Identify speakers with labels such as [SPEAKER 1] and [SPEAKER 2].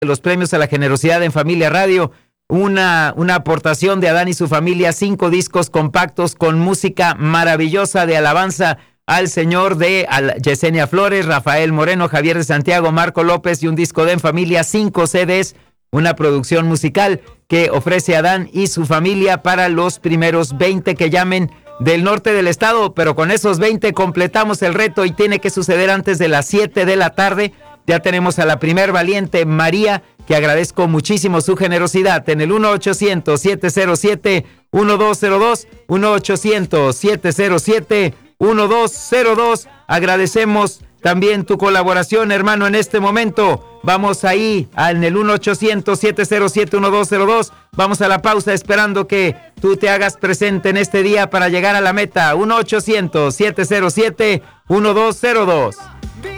[SPEAKER 1] los premios a la generosidad en Familia Radio, una aportación de Adán y su familia, 5 discos compactos con música maravillosa de alabanza al Señor de Yesenia Flores, Rafael Moreno, Javier de Santiago, Marco López, y un disco de En Familia, 5 CDs, una producción musical que ofrece Adán y su familia para los primeros 20 que llamen del norte del estado, pero con esos 20 completamos el reto y tiene que suceder antes de las 7 de la tarde. Ya tenemos a la primer valiente, María, que agradezco muchísimo su generosidad en el 1-800-707-1202, 1-800-707-1202. Agradecemos también tu colaboración, hermano, en este momento. Vamos ahí en el 1-800-707-1202. Vamos a la pausa esperando que tú te hagas presente en este día para llegar a la meta. 1-800-707-1202.